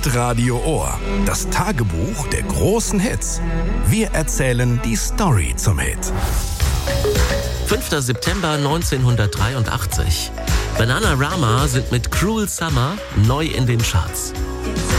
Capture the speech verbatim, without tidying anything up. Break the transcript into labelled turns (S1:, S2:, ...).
S1: Hitradio Ohr. Das Tagebuch der großen Hits. Wir erzählen die Story zum Hit.
S2: fünfter September neunzehnhundertdreiundachtzig. Bananarama sind mit Cruel Summer neu in den Charts.